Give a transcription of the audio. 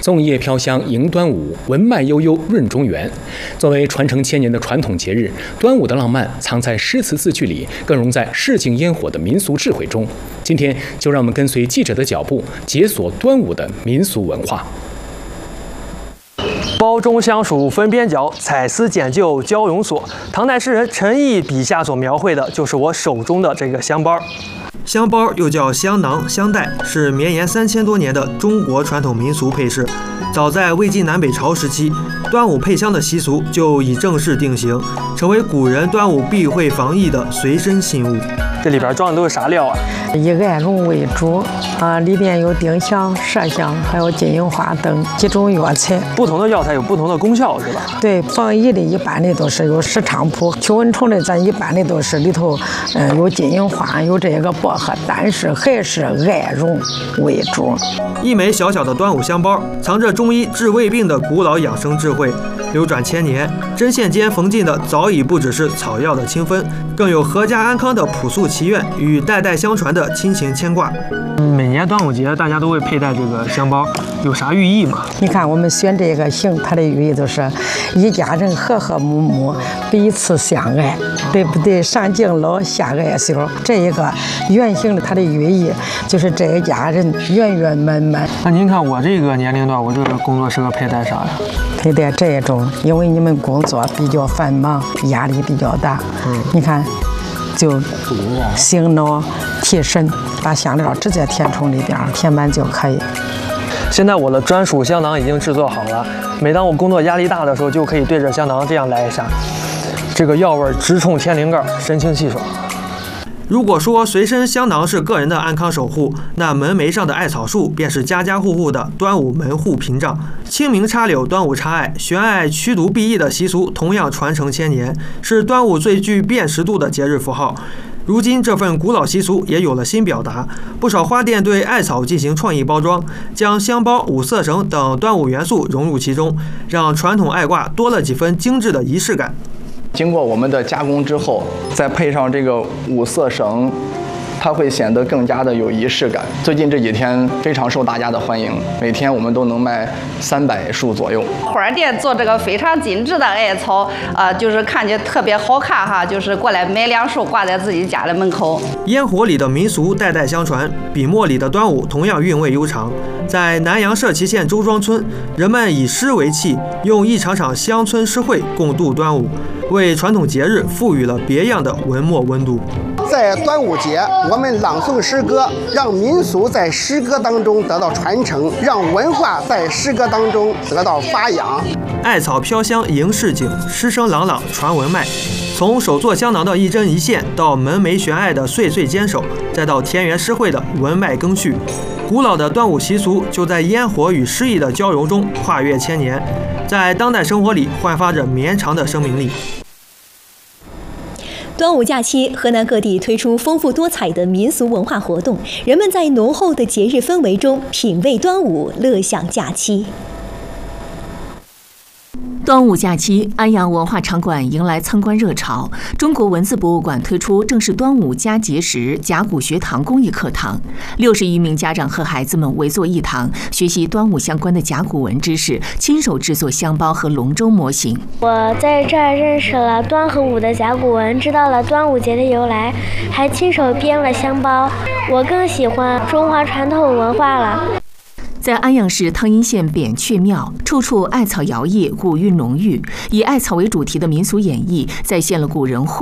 粽叶飘香迎端午，文脉悠悠润中原。作为传承千年的传统节日，端午的浪漫藏在诗词字句里，更融在市井烟火的民俗智慧中。今天就让我们跟随记者的脚步，解锁端午的民俗文化。 包中香属分边角，彩丝剪就交融所。唐代诗人陈毅笔下所描绘的就是我手中的这个香包。香包又叫香囊、香袋，是绵延3000多年的中国传统民俗配饰。早在魏晋南北朝时期，端午配香的习俗就已正式定型，成为古人端午避讳防疫的随身信物。这里边装的都是啥料啊？ 以艾绒为主，里面有丁香、麝香，还有金银花等几种药材。 不同的药材有不同的功效，是吧？ 对，防疫的一般的都是有石菖蒲，驱蚊虫的咱一般的都是里头，有金银花，有这个薄荷，但是还是艾绒为主。 一枚小小的端午香包，藏着中医治胃病的古老养生智慧，流转千年。针线间缝进的早已不只是草药的清芬，更有阖家安康的朴素祈愿与代代相传的亲情牵挂。每年端午节大家都会佩戴这个香包，有啥寓意吗？ 你看我们选这个形，它的寓意就是一家人和和睦睦，彼此相爱，对不对？上敬老，下爱小。这一个圆形的它的寓意就是这一家人圆圆满满。 那您看我这个年龄段，我这个工作适合佩戴啥呀？ 佩戴这种，因为你们工作比较繁忙，压力比较大。你看，就醒脑提神，把香料直接填充里边，填满就可以。 现在我的专属香囊已经制作好了，每当我工作压力大的时候，就可以对着香囊这样来一下，这个药味直冲天灵盖，神清气爽。如果说随身香囊是个人的安康守护，那门楣上的艾草树便是家家户户的端午门户屏障。清明插柳，端午插艾，悬艾驱毒避疫的习俗同样传承千年，是端午最具辨识度的节日符号。如今这份古老习俗也有了新表达，不少花店对艾草进行创意包装，将香包、五色绳等端午元素融入其中，让传统艾挂多了几分精致的仪式感。 经过我们的加工之后，再配上这个五色绳，它会显得更加的有仪式感。最近这几天非常受大家的欢迎，每天我们都能卖300束左右。 花店做这个非常精致的艾草，就是看着特别好看哈，就是过来买2束挂在自己家的门口。 烟火里的民俗代代相传，笔墨里的端午同样韵味悠长。在南阳社旗县周庄村，人们以诗为器，用一场场乡村诗会共度端午，为传统节日赋予了别样的文墨温度。 在端午节，我们朗诵诗歌，让民俗在诗歌当中得到传承，让文化在诗歌当中得到发扬。 艾草飘香迎市井，诗声朗朗传文脉。从手做香囊的一针一线，到门楣悬艾的岁岁坚守，再到田园诗会的文脉更续，古老的端午习俗就在烟火与诗意的交融中跨越千年，在当代生活里焕发着绵长的生命力。 端午假期，河南各地推出丰富多彩的民俗文化活动，人们在浓厚的节日氛围中品味端午，乐享假期。 端午假期，安阳文化场馆迎来参观热潮。中国文字博物馆推出正是端午佳节时甲骨学堂公益课堂，60余名家长和孩子们围坐一堂，学习端午相关的甲骨文知识，亲手制作香包和龙舟模型。 我在这儿认识了端和午的甲骨文，知道了端午节的由来，还亲手编了香包。我更喜欢中华传统文化了。 在安阳市汤阴县扁鹊庙，处处艾草摇曳，古韵浓郁。以艾草为主题的民俗演绎，再现了古人